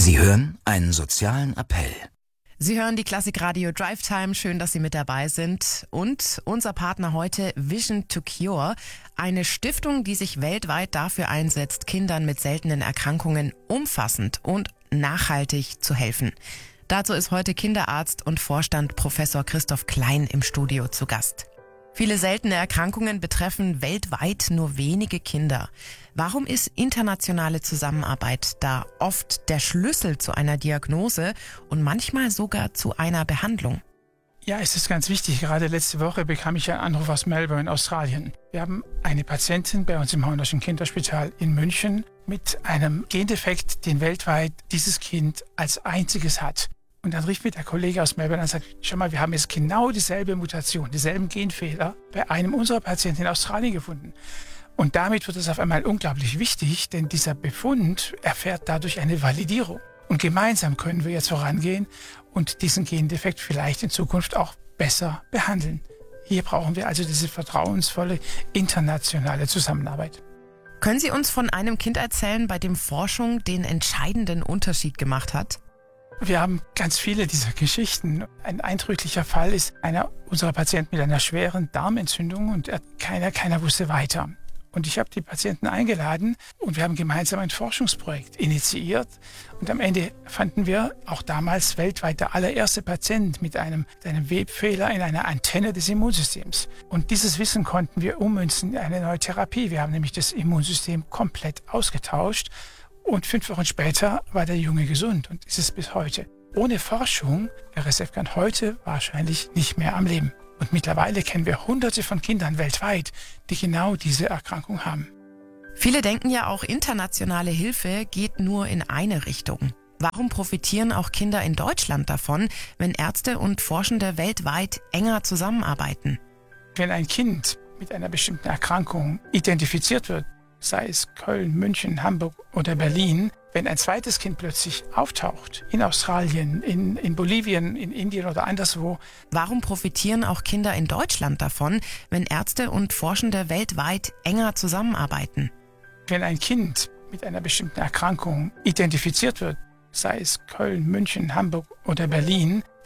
Sie hören einen sozialen Appell. Sie hören die Klassik-Radio Drive Time. Schön, dass Sie mit dabei sind. Und unser Partner heute Vision to Cure, eine Stiftung, die sich weltweit dafür einsetzt, Kindern mit seltenen Erkrankungen umfassend und nachhaltig zu helfen. Dazu ist heute Kinderarzt und Vorstand Professor Christoph Klein im Studio zu Gast. Viele seltene Erkrankungen betreffen weltweit nur wenige Kinder. Warum ist internationale Zusammenarbeit da oft der Schlüssel zu einer Diagnose und manchmal sogar zu einer Behandlung? Ja, es ist ganz wichtig. Gerade letzte Woche bekam ich einen Anruf aus Melbourne, Australien. Wir haben eine Patientin bei uns im Hornerschen Kinderspital in München mit einem Gendefekt, den weltweit dieses Kind als einziges hat. Und dann rief mir der Kollege aus Melbourne und sagte, schau mal, wir haben jetzt genau dieselbe Mutation, dieselben Genfehler bei einem unserer Patienten in Australien gefunden. Und damit wird es auf einmal unglaublich wichtig, denn dieser Befund erfährt dadurch eine Validierung. Und gemeinsam können wir jetzt vorangehen und diesen Gendefekt vielleicht in Zukunft auch besser behandeln. Hier brauchen wir also diese vertrauensvolle internationale Zusammenarbeit. Können Sie uns von einem Kind erzählen, bei dem Forschung den entscheidenden Unterschied gemacht hat? Wir haben ganz viele dieser Geschichten. Ein eindrücklicher Fall ist einer unserer Patienten mit einer schweren Darmentzündung und keiner wusste weiter. Und ich habe die Patienten eingeladen und wir haben gemeinsam ein Forschungsprojekt initiiert. Und am Ende fanden wir auch damals weltweit der allererste Patient mit einem Webfehler in einer Antenne des Immunsystems. Und dieses Wissen konnten wir ummünzen in eine neue Therapie. Wir haben nämlich das Immunsystem komplett ausgetauscht. Und 5 Wochen später war der Junge gesund und ist es bis heute. Ohne Forschung wäre Sefkan heute wahrscheinlich nicht mehr am Leben. Und mittlerweile kennen wir Hunderte von Kindern weltweit, die genau diese Erkrankung haben. Viele denken ja auch, internationale Hilfe geht nur in eine Richtung. Warum profitieren auch Kinder in Deutschland davon, wenn Ärzte und Forschende weltweit enger zusammenarbeiten? Wenn ein Kind mit einer bestimmten Erkrankung identifiziert wird, sei es Köln, München, Hamburg oder Berlin, wenn ein zweites Kind plötzlich auftaucht, in Australien, in Bolivien, in Indien oder anderswo. Warum profitieren auch Kinder in Deutschland davon, wenn Ärzte und Forschende weltweit enger zusammenarbeiten? Wenn ein Kind mit einer bestimmten Erkrankung identifiziert wird, sei es Köln, München, Hamburg oder Berlin,